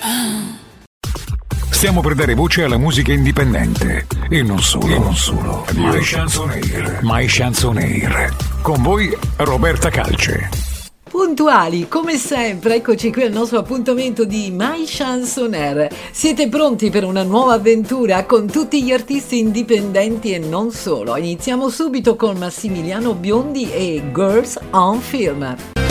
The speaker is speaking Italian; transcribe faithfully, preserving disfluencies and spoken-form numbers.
Stiamo per dare voce alla musica indipendente e non solo, e non solo. My Chansonaire, My Chansonaire. Con voi Roberta Calce. Puntuali, come sempre, eccoci qui al nostro appuntamento di My Chansonaire. Siete pronti per una nuova avventura con tutti gli artisti indipendenti e non solo? Iniziamo subito con Massimiliano Biondi e Girls on Film.